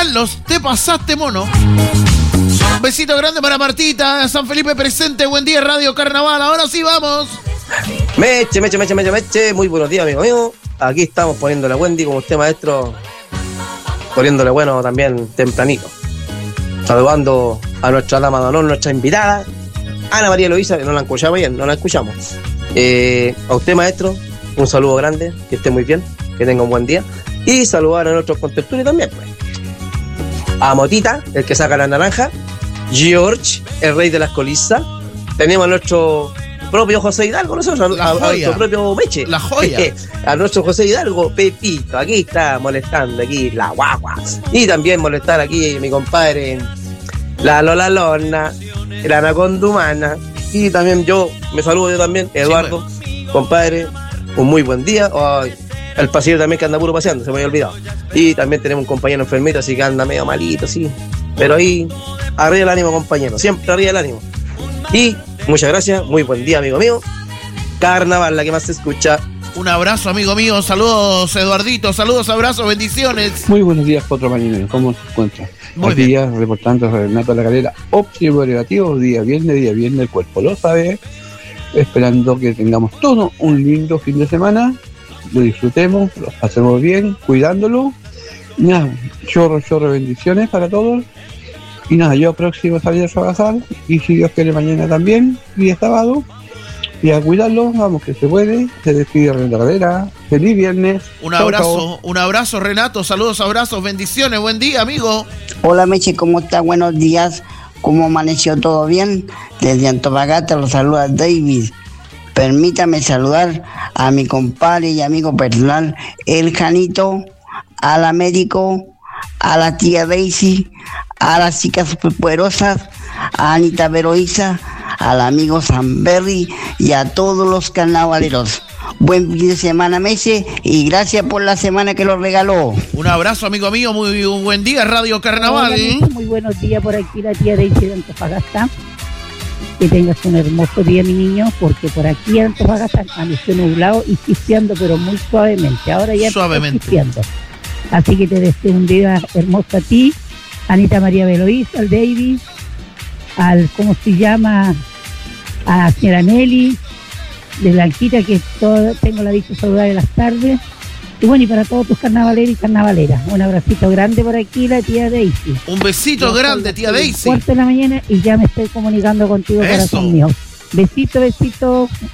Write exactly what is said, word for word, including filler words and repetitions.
Carlos, te pasaste, mono. Un besito grande para Martita, San Felipe presente, buen día Radio Carnaval, ahora sí vamos. Meche, meche, meche, meche, meche, muy buenos días, amigo mío. Aquí estamos poniéndole a Wendy como usted, maestro, poniéndole bueno también tempranito. Saludando a nuestra dama de honor, nuestra invitada, Ana María Eloísa, que no la escuchamos bien, no la escuchamos. Eh, a usted, maestro, un saludo grande, que esté muy bien, que tenga un buen día. Y saludar a nuestros contertulios también, pues. A Motita, el que saca la naranja. George, el rey de las colisas. Tenemos a nuestro propio José Hidalgo, nosotros, a, a nuestro propio Meche. La joya. A nuestro José Hidalgo, Pepito, aquí está molestando, aquí la guagua. Y también molestar aquí mi compadre, la Lola Lorna, la Anaconda Humana. Y también yo, me saludo yo también, Eduardo, sí, bueno. Compadre, un muy buen día. Ay, el pasillo también que anda puro paseando, se me había olvidado. Y también tenemos un compañero enfermito, así que anda medio malito, sí. Pero ahí, arriba el ánimo, compañero, siempre arriba el ánimo. Y muchas gracias, muy buen día, amigo mío. Carnaval, la que más se escucha. Un abrazo, amigo mío, saludos, Eduardito, saludos, abrazos, bendiciones. Muy buenos días, Potro Marinero, ¿cómo se encuentra? Muy Aquí bien. ya reportando Renato La Calera, óptimo negativo, día viernes, día viernes, el cuerpo lo sabe. Esperando que tengamos todo un lindo fin de semana, lo disfrutemos, lo pasemos bien, cuidándolo. Y nada, chorro, chorro, bendiciones para todos. Y nada, yo próximo a salir a trabajar, y si Dios quiere mañana también, día sábado, y a cuidarlo, vamos que se puede. Se despide Renato Calera, feliz viernes. Un chau, abrazo, chau. un abrazo, Renato, saludos, abrazos, bendiciones, buen día, amigo. Hola Meche, ¿cómo está? Buenos días, ¿cómo amaneció? ¿Todo bien? Desde Antofagasta los saluda David. Permítame saludar a mi compadre y amigo personal, el Janito, a la médico, a la tía Daisy, a las chicas superpoderosas, a Anita Veroiza, al amigo Samberry y a todos los carnavaleros. Buen fin de semana, Meche, y gracias por la semana que nos regaló. Un abrazo, amigo mío, muy un buen día, Radio Carnaval. Hola, Meche, muy buenos días por aquí, la tía Daisy de Antofagasta. Que tengas un hermoso día, mi niño, porque por aquí en Antofagasta amaneció nublado y chispeando, pero muy suavemente. Ahora ya está chispeando. Así que te deseo un día hermoso a ti, Anita María Veloíza, al David, al, ¿cómo se llama? A la señora Nelly, de Blanquita, que todo, tengo la dicha de saludar en las tardes. Y bueno, y para todos tus carnavaleros y carnavaleras, un abracito grande por aquí, la tía Daisy. Un besito yo grande, tía Daisy. Cuarto de la mañana y ya me estoy comunicando contigo, Eso. corazón mío. Besito, besito.